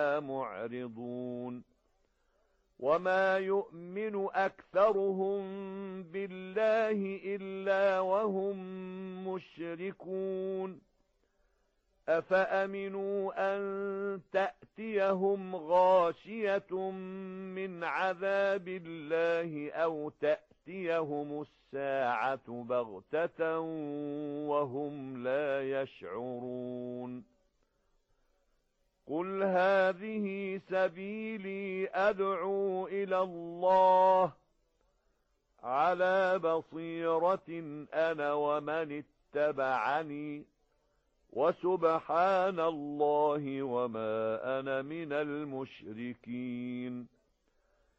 معرضون وما يؤمن أكثرهم بالله إلا وهم مشركون أفأمنوا أن تأتيهم غاشية من عذاب الله أو تأتيهم الساعة بغتة وهم لا يشعرون قل هذه سبيلي أدعو إلى الله على بصيرة أنا ومن اتبعني وسبحان الله وما أنا من المشركين